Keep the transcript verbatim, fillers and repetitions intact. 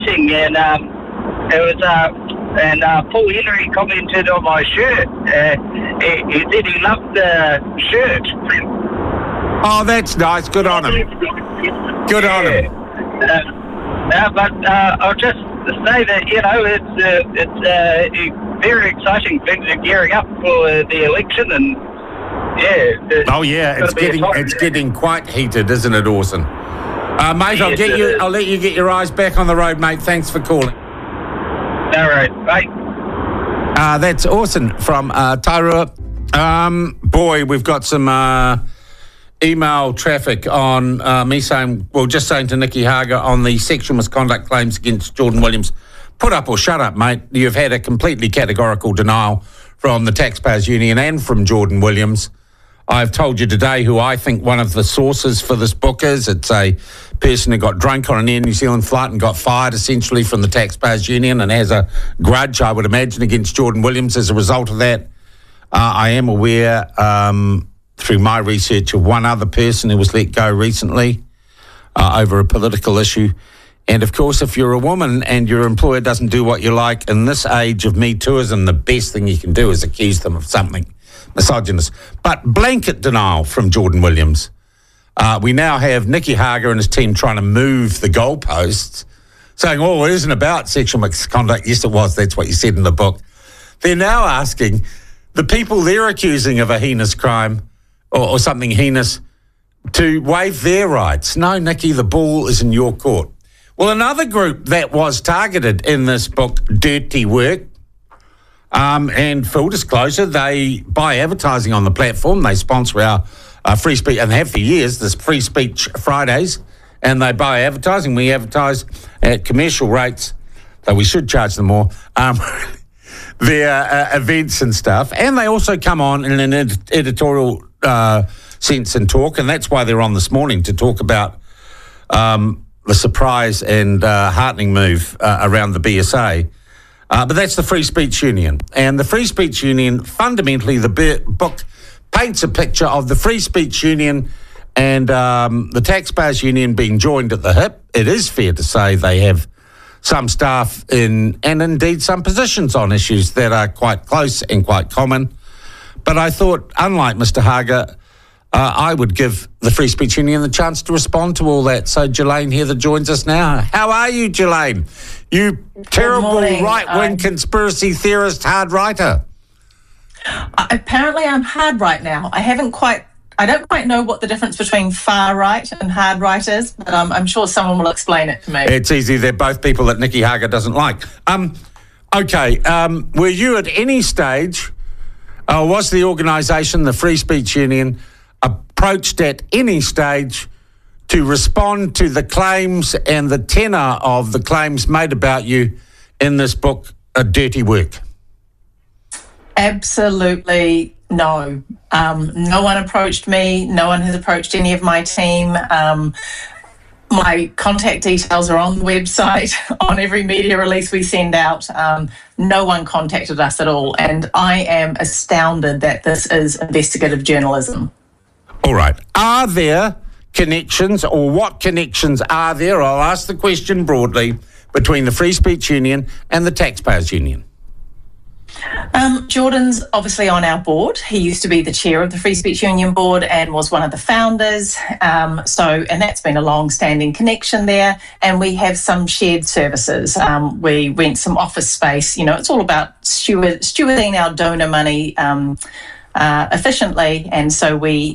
and um, it was uh, and uh, Paul Henry commented on my shirt. Uh, he, he said he loved the shirt. Oh, that's nice. Good on him. Good on him. Uh, uh, but uh, I'll just say that, you know, it's uh, it's uh, very exciting. Things are gearing up for uh, the election, and yeah. Oh yeah, it's getting it's getting quite heated, isn't it, Orson? Uh, mate, yes, I'll get you. I'll let you get your eyes back on the road, mate. Thanks for calling. All right, bye. Uh, that's Orson from uh, Tairua. Um, boy, we've got some uh, email traffic on uh, me saying, well, just saying to Nicky Hager on the sexual misconduct claims against Jordan Williams, put up or shut up, mate. You've had a completely categorical denial from the Taxpayers Union and from Jordan Williams. I've told you today who I think one of the sources for this book is. It's a person who got drunk on an Air New Zealand flight and got fired essentially from the Taxpayers Union and has a grudge, I would imagine, against Jordan Williams as a result of that. Uh, I am aware um, through my research of one other person who was let go recently uh, over a political issue. And, of course, if you're a woman and your employer doesn't do what you like, in this age of Me Tooism, the best thing you can do is accuse them of something misogynist. But blanket denial from Jordan Williams. Uh, we now have Nicky Hager and his team trying to move the goalposts, saying, oh, it isn't about sexual misconduct. Yes, it was. That's what you said in the book. They're now asking the people they're accusing of a heinous crime or, or something heinous to waive their rights. No, Nicky, the ball is in your court. Well, another group that was targeted in this book, Dirty Work, um, and full disclosure, they buy advertising on the platform. They sponsor our uh, free speech, and they have for years, this Free Speech Fridays, and they buy advertising. We advertise at commercial rates, though we should charge them more, um, their uh, events and stuff. And they also come on in an ed- editorial uh, sense and talk, and that's why they're on this morning to talk about um, the surprise and uh, heartening move uh, around the B S A. Uh, but that's the Free Speech Union. And the Free Speech Union, fundamentally, the be- book paints a picture of the Free Speech Union and um, the Taxpayers Union being joined at the hip. It is fair to say they have some staff in, and indeed some positions on issues that are quite close and quite common. But I thought, unlike Mister Hager, Uh, I would give the Free Speech Union the chance to respond to all that. So Jelaine Heather joins us now. How are you, Jelaine? You terrible right-wing um, conspiracy theorist, hard writer. Apparently I'm hard right now. I haven't quite, I don't quite know what the difference between far right and hard right is, but um, I'm sure someone will explain it to me. It's easy. They're both people that Nicky Hager doesn't like. Um, okay, um, were you at any stage, uh, was the organisation, the Free Speech Union, approached at any stage to respond to the claims and the tenor of the claims made about you in this book, A Dirty Work? Absolutely no. Um, no one approached me. No one has approached any of my team. Um, my contact details are on the website, on every media release we send out. Um, no one contacted us at all. And I am astounded that this is investigative journalism. All right. Are there connections, or what connections are there? I'll ask the question broadly, between the Free Speech Union and the Taxpayers Union. Um, Jordan's obviously on our board. He used to be the chair of the Free Speech Union board and was one of the founders. Um, so, and that's been a long-standing connection there. And we have some shared services. Um, we rent some office space. You know, it's all about steward, stewarding our donor money um, uh, efficiently. And so we